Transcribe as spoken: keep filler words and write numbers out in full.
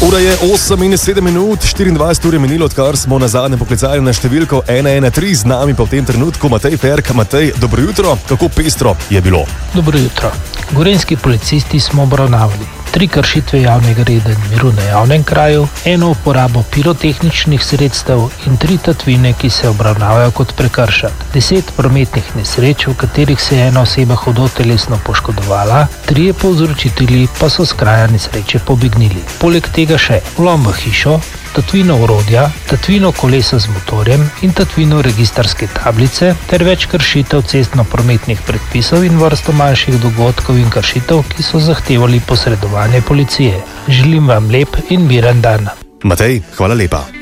Ura je osem in sedem minut, štiriindvajset ur je minilo, odkar smo na zadnje poklicali na številko ena ena tri, z nami pa v tem trenutku Matej Ferk. Matej, dobro jutro, kako pestro je bilo? Dobro jutro. Gorenjski policisti smo obravnavali tri kršitve javnega reda in miru na javnem kraju, eno uporabo pirotehničnih sredstev in tri tatvine, ki se obravnavajo kot prekršek. Deset prometnih nesreč, v katerih se je ena oseba hudo telesno poškodovala, trije povzročitelji pa so s kraja nesreče pobegnili. Poleg tega še vlom v hišo, tatvino orodja, tatvino kolesa z motorjem in tatvino registarske tablice ter več kršitev cestno-prometnih predpisov in vrsto manjših dogodkov in kršitev, ki so zahtevali posredovanje policije. Želim vam lep in miren dan. Matej, hvala lepa.